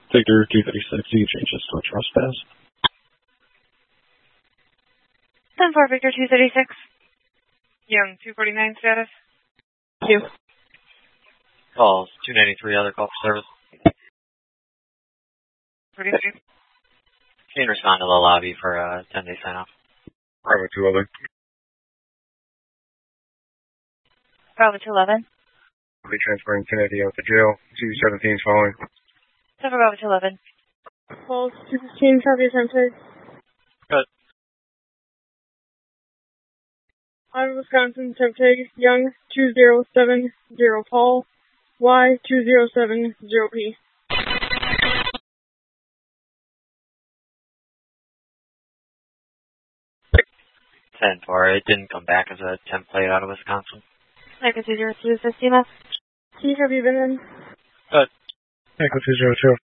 Victor 236, you change this to a trespass. 10-4, Victor 236. Young 249 status. Q. Calls 293, other call for service. What do you see? Can you respond to the lobby for a 10-day sign-off? Bravo 211. Bravo 211. I'll be transferring Kennedy out to jail. 217 is following. 7 Bravo 211. Calls 215, copy attempted. Good. Iowa, Wisconsin, tempted. Young 2070 Paul. Y 2070P. 10-4, it didn't come back as a template out of Wisconsin. Echo 202, 50 left. T, have you been in? Good. Echo 202.